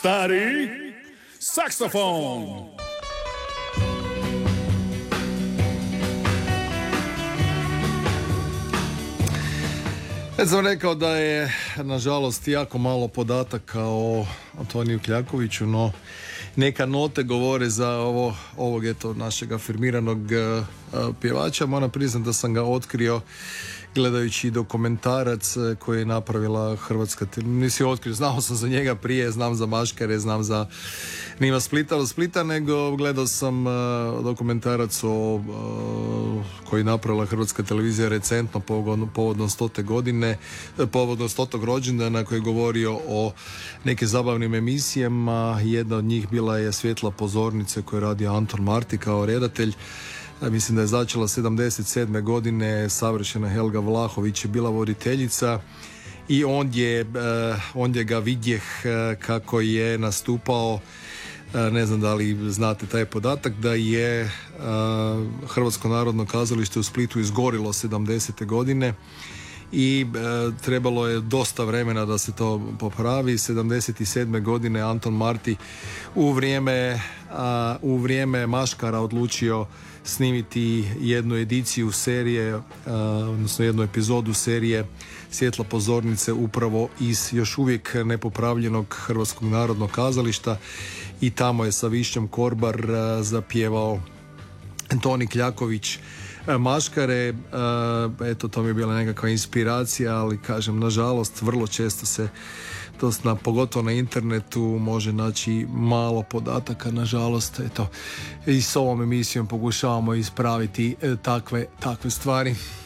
Stari saksofon. Ja sam rekao da je, nažalost, jako malo podataka o Antoniju Kljakoviću, no neka note govore za ovog našeg afirmiranog pjevača. Moram priznati da sam ga otkrio gledajući dokumentarac koji je napravila Hrvatska televizija. Nisi otkrio, znao sam za njega prije, znam za Maškare, znam za Nima Splita, nego gledao sam dokumentarac koji je napravila Hrvatska televizija recentno povodom 100. godine, povodom 100. rođendana, koji je govorio o nekim zabavnim emisijama. Jedna od njih bila je Svjetla pozornice koju je radio Anton Marti kao redatelj. Mislim da je začela 77. godine, savršena Helga Vlahović je bila voditeljica i ondje ga vidjeh kako je nastupao. Ne znam da li znate taj podatak, da je Hrvatsko narodno kazalište u Splitu izgorilo 70. godine i trebalo je dosta vremena da se to popravi. 77. godine Anton Marti u vrijeme Maškara odlučio snimiti jednu ediciju serije, odnosno jednu epizodu serije Svjetla pozornice upravo iz još uvijek nepopravljenog Hrvatskog narodnog kazališta i tamo je sa Višnjom Korbar zapjevao Antoni Kljaković Maškare. Eto, to mi je bila nekakva inspiracija, ali kažem, nažalost, vrlo često se pogotovo na internetu može naći malo podataka, nažalost. Eto, i s ovom emisijom pokušavamo ispraviti takve stvari.